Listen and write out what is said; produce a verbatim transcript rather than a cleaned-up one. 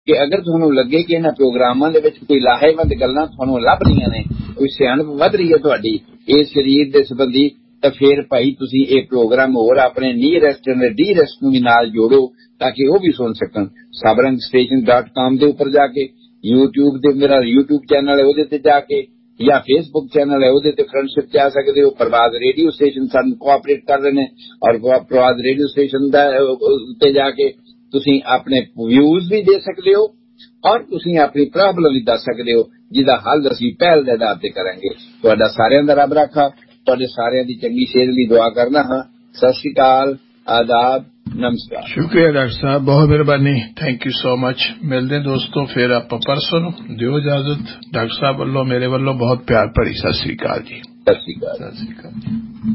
कि अगर तुहानू लगे कि इन्हां प्रोग्रामां दे विच कोई लाहेवंद गल्लां तुहानू लभ रहीआं ने, कोई सियाणप वध रही है तुहाडी इस शरीर दे संबंधी, तो फिर भाई तुसीं ये प्रोग्राम होर अपने नीयरेस्ट ते डीरेस्ट नूं भी नाल जोड़ो ताकि वह भी सुन सकन। सबरंग स्टेशन डॉट कॉम के उपर जाके, यूट्यूब दे मेरा यूट्यूब चैनल है उहदे ते जाके, या फेसबुक चैनल है उहदे ते फ्रेंडशिप जा सकते हो। प्रभात रेडियो स्टेशन सानू कोआपरेट कर रहे हैं और प्रभात रेडियो स्टेशन दा उत्ते जाके तुसीं अपने व्यूज भी दे सकते हो और तुसीं अपनी प्रॉब्लम भी दस सकते हो, जिसका हल असीं पहल के आधार पर करांगे। तुहाडा सारिआं दा रब राखा, तुहाडे सारिआं दी चंगी सेहत लई दुआ करना हां। सत श्री अकाल, आदाब, नमस्कार। शुक्रिया डॉक्टर साहब, बहुत मेहरबानी, थैंक यू सो मच। मिलते दोस्तों फिर आप परसों दिओ इजाजत। डॉक्टर साहब वालों मेरे वालों बहुत प्यार भरी सत श्री अकाल जी। सत श्री अकाल। सत श्री अकाल।